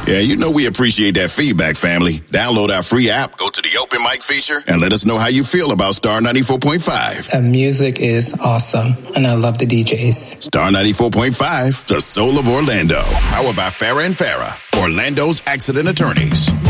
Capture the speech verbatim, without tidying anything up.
Yeah, you know we appreciate that feedback, family. Download our free app, go to the open mic feature, and let us know how you feel about Star ninety-four point five. The music is awesome, and I love the D Js. Star ninety-four point five, the soul of Orlando. Powered by Farah and Farah, Orlando's accident attorneys.